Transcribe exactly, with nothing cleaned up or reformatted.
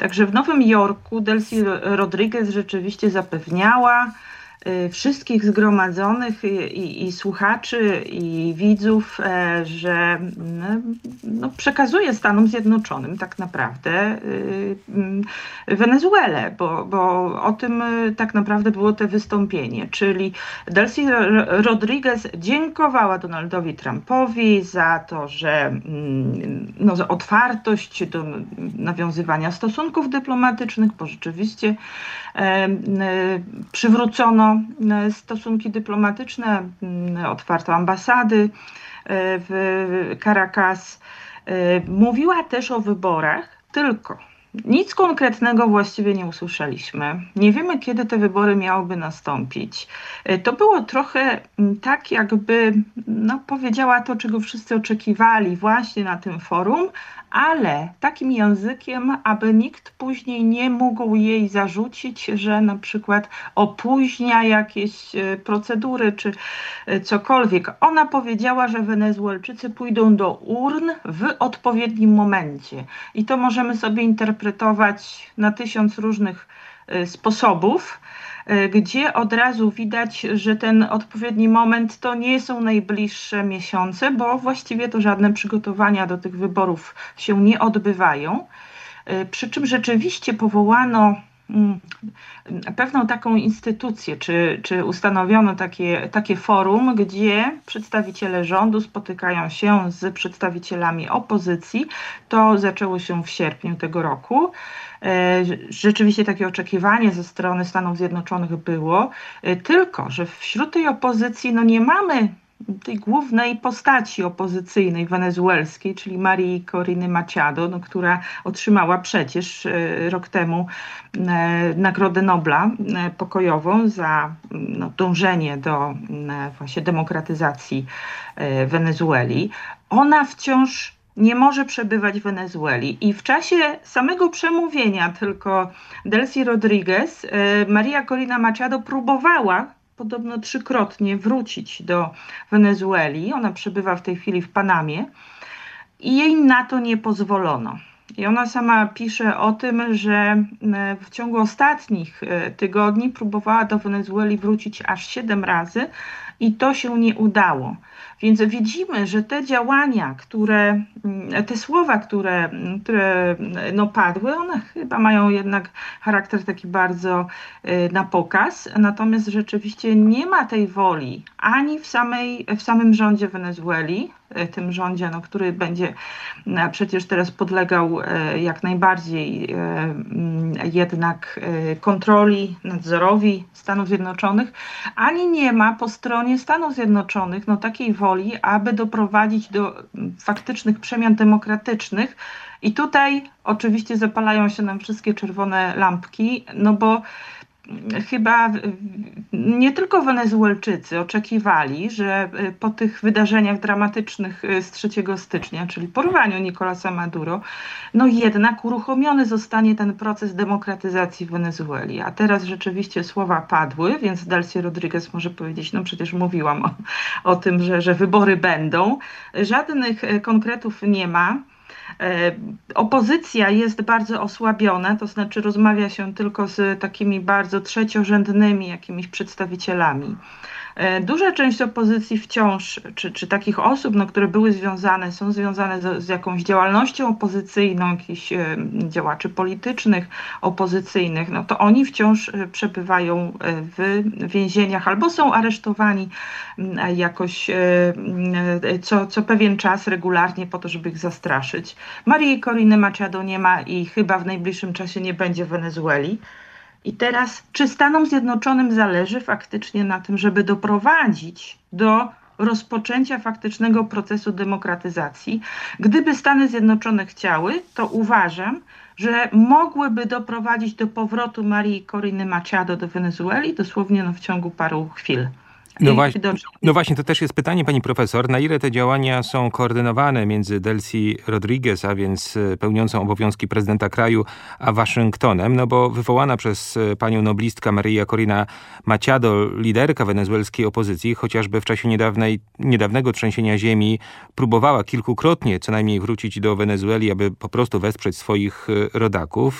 Także w Nowym Jorku Delcy Rodriguez rzeczywiście zapewniała wszystkich zgromadzonych i, i, i słuchaczy, i widzów, że no, przekazuje Stanom Zjednoczonym tak naprawdę Wenezuelę, bo, bo o tym tak naprawdę było to wystąpienie. Czyli Delcy Rodriguez dziękowała Donaldowi Trumpowi za to, że no, za otwartość do nawiązywania stosunków dyplomatycznych, bo rzeczywiście e, e, przywrócono stosunki dyplomatyczne, otwarto ambasady w Caracas. Mówiła też o wyborach, tylko nic konkretnego właściwie nie usłyszeliśmy. Nie wiemy, kiedy te wybory miałyby nastąpić. To było trochę tak, jakby no, powiedziała to, czego wszyscy oczekiwali właśnie na tym forum, ale takim językiem, aby nikt później nie mógł jej zarzucić, że na przykład opóźnia jakieś procedury czy cokolwiek. Ona powiedziała, że Wenezuelczycy pójdą do urn w odpowiednim momencie. I to możemy sobie interpretować na tysiąc różnych sposobów, gdzie od razu widać, że ten odpowiedni moment to nie są najbliższe miesiące, bo właściwie to żadne przygotowania do tych wyborów się nie odbywają. Przy czym rzeczywiście powołano pewną taką instytucję, czy, czy ustanowiono takie, takie forum, gdzie przedstawiciele rządu spotykają się z przedstawicielami opozycji. To zaczęło się w sierpniu tego roku. Rzeczywiście takie oczekiwanie ze strony Stanów Zjednoczonych było, tylko że wśród tej opozycji no nie mamy tej głównej postaci opozycyjnej wenezuelskiej, czyli Marii Coriny Machado, no, która otrzymała przecież rok temu Nagrodę Nobla pokojową za no, dążenie do właśnie demokratyzacji Wenezueli. Ona wciąż nie może przebywać w Wenezueli. I w czasie samego przemówienia tylko Delcy Rodriguez, Maria Corina Machado próbowała podobno trzykrotnie wrócić do Wenezueli. Ona przebywa w tej chwili w Panamie i jej na to nie pozwolono. I ona sama pisze o tym, że w ciągu ostatnich tygodni próbowała do Wenezueli wrócić aż siedem razy i to się nie udało. Więc widzimy, że te działania, które, te słowa, które, które no padły, one chyba mają jednak charakter taki bardzo na pokaz. Natomiast rzeczywiście nie ma tej woli ani w, samej, w samym rządzie Wenezueli, tym rządzie, no, który będzie przecież teraz podlegał jak najbardziej jednak kontroli, nadzorowi Stanów Zjednoczonych, ani nie ma po stronie Stanów Zjednoczonych no, takiej woli, aby doprowadzić do faktycznych przemian demokratycznych. I tutaj oczywiście zapalają się nam wszystkie czerwone lampki, no bo chyba nie tylko Wenezuelczycy oczekiwali, że po tych wydarzeniach dramatycznych z trzeciego stycznia, czyli porwaniu Nicolasa Maduro, no jednak uruchomiony zostanie ten proces demokratyzacji Wenezueli. A teraz rzeczywiście słowa padły, więc Delcy Rodriguez może powiedzieć, no przecież mówiłam o, o tym, że, że wybory będą. Żadnych konkretów nie ma. Opozycja jest bardzo osłabiona, to znaczy rozmawia się tylko z takimi bardzo trzeciorzędnymi jakimiś przedstawicielami. Duża część opozycji wciąż, czy, czy takich osób, no, które były związane, są związane z, z jakąś działalnością opozycyjną, jakichś e, działaczy politycznych, opozycyjnych, no to oni wciąż przebywają w więzieniach albo są aresztowani jakoś e, co, co pewien czas regularnie po to, żeby ich zastraszyć. Marii Coriny Machado nie ma i chyba w najbliższym czasie nie będzie w Wenezueli. I teraz, czy Stanom Zjednoczonym zależy faktycznie na tym, żeby doprowadzić do rozpoczęcia faktycznego procesu demokratyzacji? Gdyby Stany Zjednoczone chciały, to uważam, że mogłyby doprowadzić do powrotu Marii Coriny Machado do Wenezueli dosłownie no, w ciągu paru chwil. No właśnie, no właśnie, to też jest pytanie, pani profesor, na ile te działania są koordynowane między Delcy Rodriguez, a więc pełniącą obowiązki prezydenta kraju, a Waszyngtonem, no bo wywołana przez panią noblistka Maria Corina Machado, liderka wenezuelskiej opozycji, chociażby w czasie niedawnej, niedawnego trzęsienia ziemi, próbowała kilkukrotnie co najmniej wrócić do Wenezueli, aby po prostu wesprzeć swoich rodaków.